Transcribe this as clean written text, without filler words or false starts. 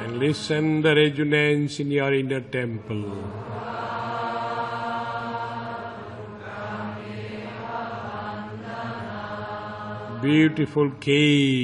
and listen the resonance in your inner temple. Beautiful cave.